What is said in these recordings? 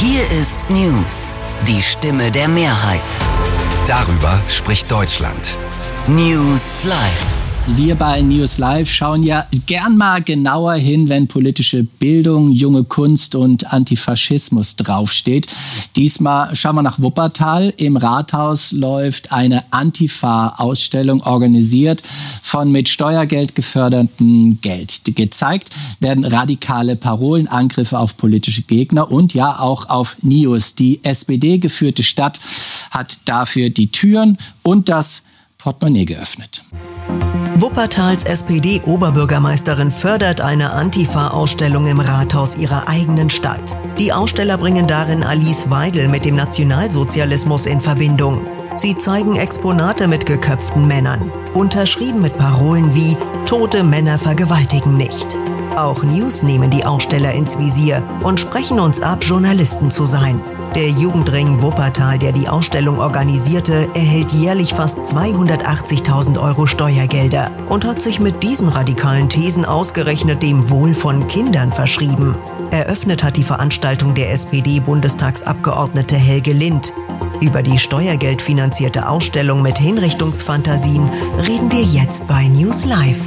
Hier ist News, die Stimme der Mehrheit. Darüber spricht Deutschland. News Live. Wir bei News Live schauen ja gern mal genauer hin, wenn politische Bildung, junge Kunst und Antifaschismus draufsteht. Diesmal schauen wir nach Wuppertal. Im Rathaus läuft eine Antifa-Ausstellung, organisiert von mit Steuergeld gefördertem Geld. Gezeigt werden radikale Parolen, Angriffe auf politische Gegner und ja auch auf NIOS. Die SPD-geführte Stadt hat dafür die Türen und das Portemonnaie geöffnet. Wuppertals SPD-Oberbürgermeisterin fördert eine Antifa-Ausstellung im Rathaus ihrer eigenen Stadt. Die Aussteller bringen darin Alice Weidel mit dem Nationalsozialismus in Verbindung. Sie zeigen Exponate mit geköpften Männern, unterschrieben mit Parolen wie „Tote Männer vergewaltigen nicht". Auch News nehmen die Aussteller ins Visier und sprechen uns ab, Journalisten zu sein. Der Jugendring Wuppertal, der die Ausstellung organisierte, erhält jährlich fast 280.000 € Steuergelder und hat sich mit diesen radikalen Thesen ausgerechnet dem Wohl von Kindern verschrieben. Eröffnet hat die Veranstaltung der SPD-Bundestagsabgeordnete Helge Lind. Über die steuergeldfinanzierte Ausstellung mit Hinrichtungsfantasien reden wir jetzt bei News Live.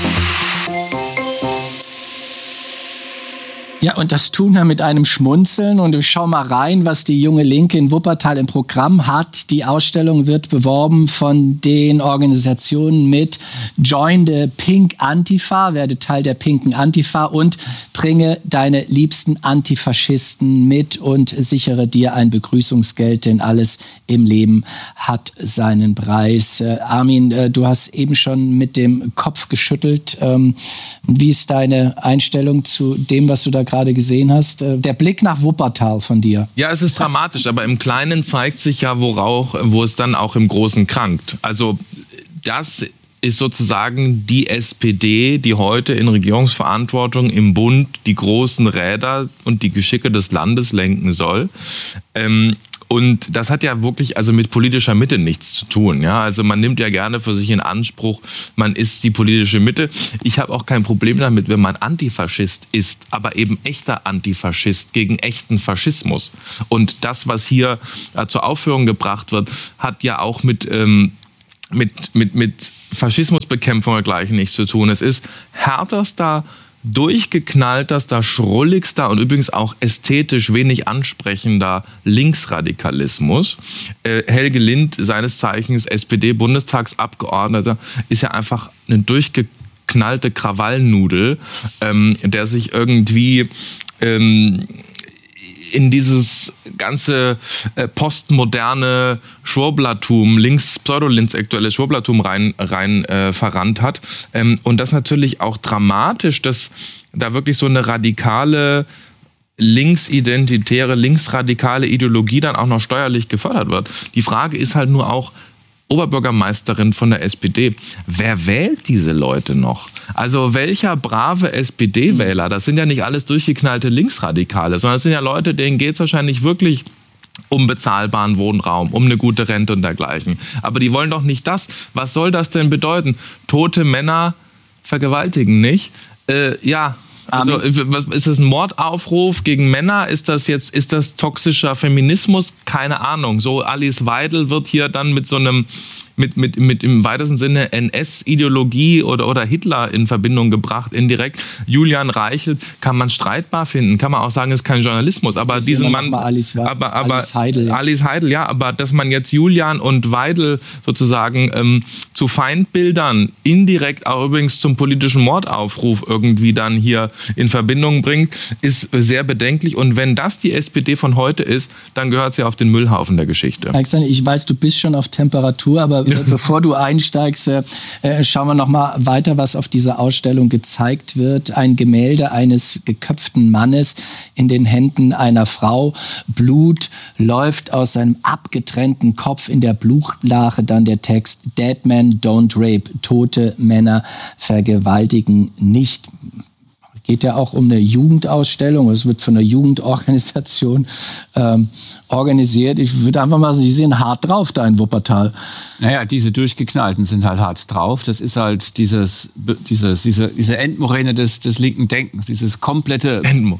Ja, und das tun wir mit einem Schmunzeln und ich schau mal rein, was die junge Linke in Wuppertal im Programm hat. Die Ausstellung wird beworben von den Organisationen mit Join the Pink Antifa, werde Teil der pinken Antifa und bringe deine liebsten Antifaschisten mit und sichere dir ein Begrüßungsgeld, denn alles im Leben hat seinen Preis. Armin, du hast eben schon mit dem Kopf geschüttelt. Wie ist deine Einstellung zu dem, was du da gerade gesehen hast? Der Blick nach Wuppertal von dir. Ja, es ist dramatisch, aber im Kleinen zeigt sich ja, wo es dann auch im Großen krankt. Also das ist sozusagen die SPD, die heute in Regierungsverantwortung im Bund die großen Räder und die Geschicke des Landes lenken soll. Und das hat ja wirklich also mit politischer Mitte nichts zu tun. Ja? Also man nimmt ja gerne für sich in Anspruch, man ist die politische Mitte. Ich habe auch kein Problem damit, wenn man Antifaschist ist, aber eben echter Antifaschist gegen echten Faschismus. Und das, was hier zur Aufführung gebracht wird, hat ja auch mit Faschismusbekämpfung dergleichen nichts zu tun. Es ist härterster, durchgeknallterster, schrulligster und übrigens auch ästhetisch wenig ansprechender Linksradikalismus. Helge Lind, seines Zeichens SPD-Bundestagsabgeordneter, ist ja einfach eine durchgeknallte Krawallnudel, der sich irgendwie in dieses ganze postmoderne Schwurblertum, pseudo-linksaktuelle Schwurblertum rein verrannt hat. Und das natürlich auch dramatisch, dass da wirklich so eine radikale, linksidentitäre, linksradikale Ideologie dann auch noch steuerlich gefördert wird. Die Frage ist halt nur auch, Oberbürgermeisterin von der SPD. Wer wählt diese Leute noch? Also welcher brave SPD-Wähler? Das sind ja nicht alles durchgeknallte Linksradikale, sondern es sind ja Leute, denen geht es wahrscheinlich wirklich um bezahlbaren Wohnraum, um eine gute Rente und dergleichen. Aber die wollen doch nicht das. Was soll das denn bedeuten? Tote Männer vergewaltigen nicht? Also ist das ein Mordaufruf gegen Männer? Ist das toxischer Feminismus? Keine Ahnung. So Alice Weidel wird hier dann mit so einem mit im weitesten Sinne NS-Ideologie oder Hitler in Verbindung gebracht, indirekt. Julian Reichelt kann man streitbar finden, kann man auch sagen, ist kein Journalismus, aber diesen Mann, Alice Heidel, ja, aber dass man jetzt Julian und Weidel sozusagen zu Feindbildern, indirekt auch übrigens zum politischen Mordaufruf irgendwie dann hier in Verbindung bringt, ist sehr bedenklich. Und wenn das die SPD von heute ist, dann gehört sie auf den Müllhaufen der Geschichte. Alexander, ich weiß, du bist schon auf Temperatur, aber bevor du einsteigst, schauen wir noch mal weiter, was auf dieser Ausstellung gezeigt wird. Ein Gemälde eines geköpften Mannes in den Händen einer Frau. Blut läuft aus seinem abgetrennten Kopf. In der Blutlache dann der Text "Dead men don't rape", tote Männer vergewaltigen nicht. geht ja auch um eine Jugendausstellung. Es wird von einer Jugendorganisation organisiert. Ich würde einfach mal sagen, die sind hart drauf da in Wuppertal. Naja, diese Durchgeknallten sind halt hart drauf. Das ist halt diese Endmoräne des linken Denkens, dieses komplette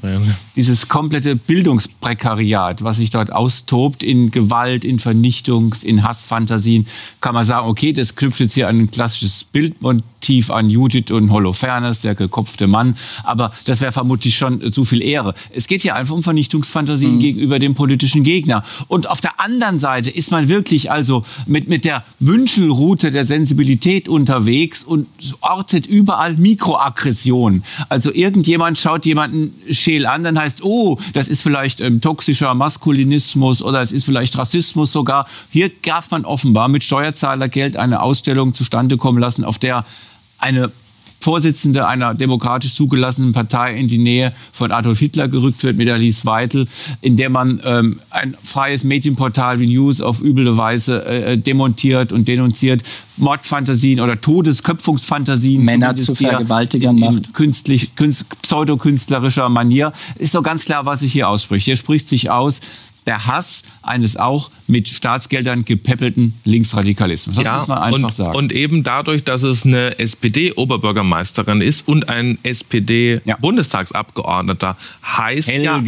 Bildungsprekariat, was sich dort austobt in Gewalt, in Vernichtungs-, in Hassfantasien. Kann man sagen, okay, das knüpft jetzt hier an ein klassisches Bildmotiv an Judith und Holofernes, der gekopfte Mann. Aber das wäre vermutlich schon zu viel Ehre. Es geht hier einfach um Vernichtungsfantasien gegenüber dem politischen Gegner. Und auf der anderen Seite ist man wirklich also mit der Wünschelroute der Sensibilität unterwegs und ortet überall Mikroaggressionen. Also irgendjemand schaut jemanden scheel an, dann heißt, oh, das ist vielleicht toxischer Maskulinismus oder es ist vielleicht Rassismus sogar. Hier darf man offenbar mit Steuerzahlergeld eine Ausstellung zustande kommen lassen, auf der eine Vorsitzende einer demokratisch zugelassenen Partei in die Nähe von Adolf Hitler gerückt wird mit Alice Weidel, in der man ein freies Medienportal wie News auf üble Weise demontiert und denunziert, Mordfantasien oder Todesköpfungsfantasien Männer zu Vergewaltigern macht. Pseudokünstlerischer Manier. Ist doch ganz klar, was sich hier ausspricht. Hier spricht sich aus der Hass eines auch mit Staatsgeldern gepäppelten Linksradikalismus. Das muss man einfach sagen. Und eben dadurch, dass es eine SPD-Oberbürgermeisterin ist und ein SPD-Bundestagsabgeordneter, heißt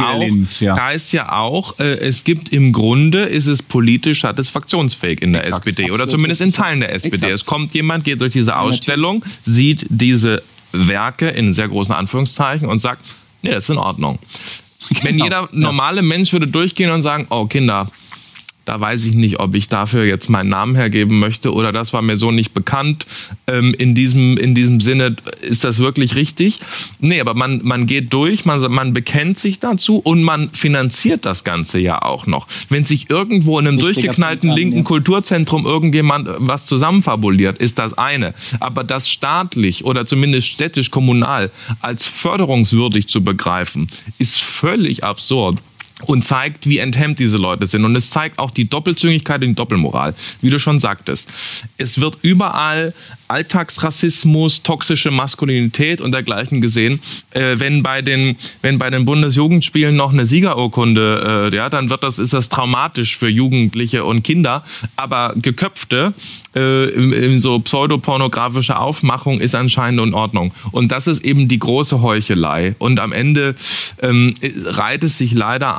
ja auch, es gibt im Grunde, ist es politisch satisfaktionsfähig in der SPD oder zumindest in Teilen der SPD. Es kommt jemand, geht durch diese Ausstellung, sieht diese Werke in sehr großen Anführungszeichen und sagt, nee, das ist in Ordnung. Wenn jeder normale Mensch würde durchgehen und sagen, oh Kinder, da weiß ich nicht, ob ich dafür jetzt meinen Namen hergeben möchte oder das war mir so nicht bekannt. In diesem Sinne ist das wirklich richtig. Nee, aber man geht durch, man bekennt sich dazu und man finanziert das Ganze ja auch noch. Wenn sich irgendwo in einem durchgeknallten linken Kulturzentrum irgendjemand was zusammenfabuliert, ist das eine. Aber das staatlich oder zumindest städtisch-kommunal als förderungswürdig zu begreifen, ist völlig absurd. Und zeigt, wie enthemmt diese Leute sind. Und es zeigt auch die Doppelzüngigkeit und die Doppelmoral, wie du schon sagtest. Es wird überall Alltagsrassismus, toxische Maskulinität und dergleichen gesehen. Wenn bei den Bundesjugendspielen noch eine Siegerurkunde, dann ist das traumatisch für Jugendliche und Kinder. Aber Geköpfte, in so pseudopornografische Aufmachung ist anscheinend in Ordnung. Und das ist eben die große Heuchelei. Und am Ende reiht es sich leider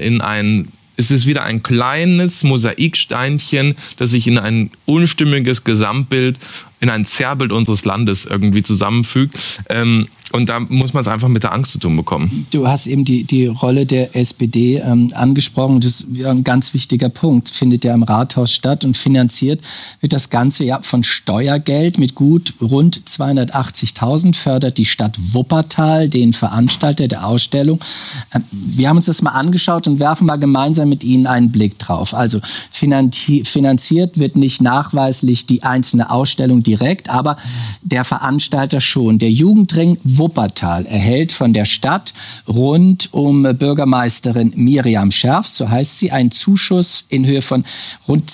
es ist wieder ein kleines Mosaiksteinchen, das sich in ein unstimmiges Gesamtbild, in ein Zerrbild unseres Landes irgendwie zusammenfügt. Und da muss man es einfach mit der Angst zu tun bekommen. Du hast eben die Rolle der SPD angesprochen. Das ist ein ganz wichtiger Punkt. Findet ja im Rathaus statt und finanziert wird das Ganze ja von Steuergeld mit gut rund 280.000 fördert die Stadt Wuppertal, den Veranstalter der Ausstellung. Wir haben uns das mal angeschaut und werfen mal gemeinsam mit Ihnen einen Blick drauf. Also finanziert wird nicht nachweislich die einzelne Ausstellung direkt, aber der Veranstalter schon. Der Jugendring Wuppertal erhält von der Stadt rund um Bürgermeisterin Miriam Scherf, so heißt sie, einen Zuschuss in Höhe von rund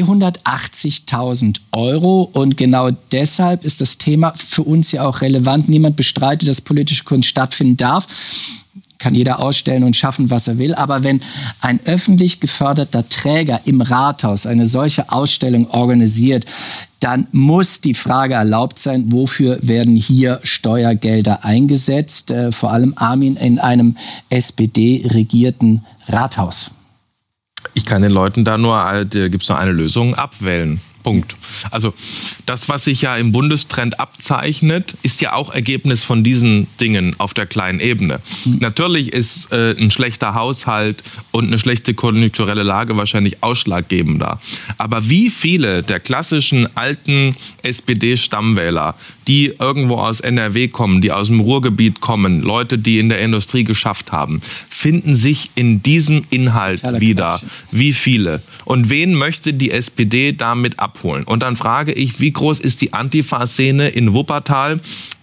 280.000 €. Und genau deshalb ist das Thema für uns ja auch relevant. Niemand bestreitet, dass politische Kunst stattfinden darf. Kann jeder ausstellen und schaffen, was er will. Aber wenn ein öffentlich geförderter Träger im Rathaus eine solche Ausstellung organisiert, dann muss die Frage erlaubt sein, wofür werden hier Steuergelder eingesetzt? Vor allem, Armin, in einem SPD-regierten Rathaus. Ich kann den Leuten da gibt es nur eine Lösung, abwählen. Punkt. Also das, was sich ja im Bundestrend abzeichnet, ist ja auch Ergebnis von diesen Dingen auf der kleinen Ebene. Natürlich ist ein schlechter Haushalt und eine schlechte konjunkturelle Lage wahrscheinlich ausschlaggebender. Aber wie viele der klassischen alten SPD-Stammwähler, die irgendwo aus NRW kommen, die aus dem Ruhrgebiet kommen, Leute, die in der Industrie geschafft haben, finden sich in diesem Inhalt wieder? Wie viele? Und wen möchte die SPD damit abholen? Und dann frage ich, wie groß ist die Antifa-Szene in Wuppertal,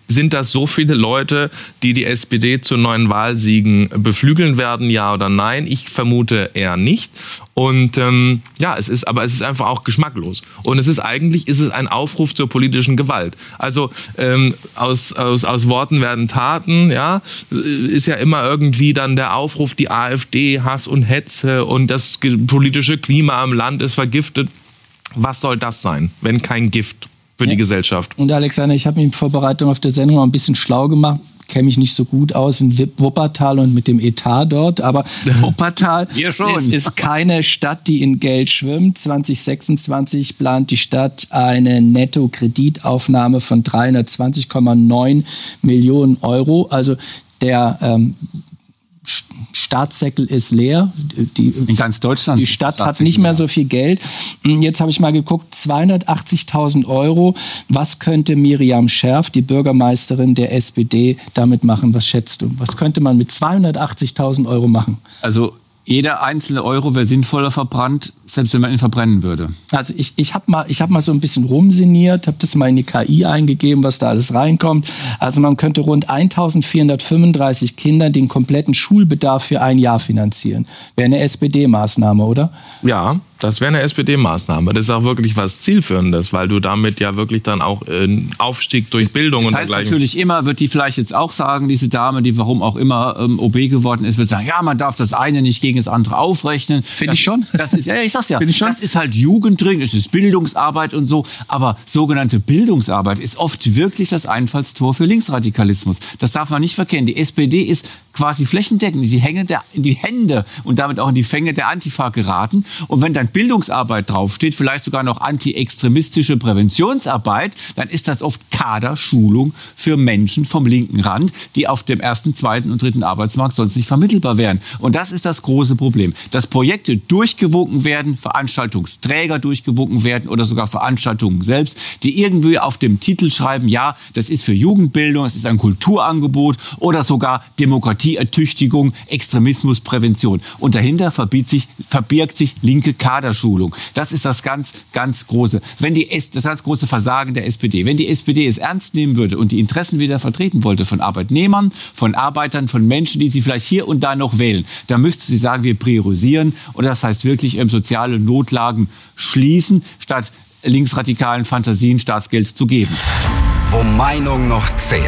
Sind das so viele Leute, die die SPD zu neuen Wahlsiegen beflügeln werden, ja oder nein? Ich vermute eher nicht. Und es ist einfach auch geschmacklos. Und es ist ein Aufruf zur politischen Gewalt. Also aus Worten werden Taten, ja, ist ja immer irgendwie dann der Aufruf, die AfD, Hass und Hetze und das politische Klima im Land ist vergiftet. Was soll das sein, wenn kein Gift für die Gesellschaft? Und Alexander, ich habe mich in Vorbereitung auf der Sendung mal ein bisschen schlau gemacht. Kenne mich nicht so gut aus in Wuppertal und mit dem Etat dort, aber Wuppertal ist keine Stadt, die in Geld schwimmt. 2026 plant die Stadt eine Netto-Kreditaufnahme von 320,9 Millionen Euro. Also der Staatssäckel ist leer. In ganz Deutschland. Die Stadt hat nicht mehr so viel Geld. Jetzt habe ich mal geguckt, 280.000 Euro. Was könnte Miriam Scherf, die Bürgermeisterin der SPD, damit machen? Was schätzt du? Was könnte man mit 280.000 Euro machen? Also jeder einzelne Euro wäre sinnvoller verbrannt, selbst wenn man ihn verbrennen würde. Also ich hab mal so ein bisschen rumsinniert, habe das mal in die KI eingegeben, was da alles reinkommt. Also man könnte rund 1.435 Kindern den kompletten Schulbedarf für ein Jahr finanzieren. Wäre eine SPD-Maßnahme, oder? Ja, das wäre eine SPD-Maßnahme. Das ist auch wirklich was Zielführendes, weil du damit ja wirklich dann auch Aufstieg durch Bildung und dergleichen. Das heißt natürlich immer, wird die vielleicht jetzt auch sagen, diese Dame, die warum auch immer OB geworden ist, wird sagen, ja, man darf das eine nicht gegen das andere aufrechnen. Finde ich schon. Das ist, ja, ich sag's ja, das ist halt Jugendring, es ist Bildungsarbeit und so, aber sogenannte Bildungsarbeit ist oft wirklich das Einfallstor für Linksradikalismus. Das darf man nicht verkennen. Die SPD ist quasi flächendeckend in die Hände und damit auch in die Fänge der Antifa geraten. Und wenn dann Bildungsarbeit draufsteht, vielleicht sogar noch antiextremistische Präventionsarbeit, dann ist das oft Kaderschulung für Menschen vom linken Rand, die auf dem ersten, zweiten und dritten Arbeitsmarkt sonst nicht vermittelbar wären. Und das ist das große Problem, dass Projekte durchgewunken werden, Veranstaltungsträger durchgewunken werden oder sogar Veranstaltungen selbst, die irgendwie auf dem Titel schreiben, ja, das ist für Jugendbildung, es ist ein Kulturangebot oder sogar Demokratieertüchtigung, Extremismusprävention. Und dahinter verbirgt sich linke Kaderschulung. Das ist das ganz, ganz große. Das ganz große Versagen der SPD. Wenn die SPD es ernst nehmen würde und die Interessen wieder vertreten wollte von Arbeitnehmern, von Arbeitern, von Menschen, die sie vielleicht hier und da noch wählen, dann müsste sie sagen, wir priorisieren. Und das heißt wirklich soziale Notlagen schließen, statt linksradikalen Fantasien Staatsgeld zu geben. Wo Meinung noch zählt.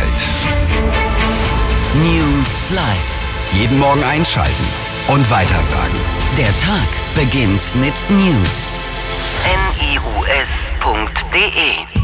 News Live. Jeden Morgen einschalten und weitersagen. Der Tag beginnt mit News. news.de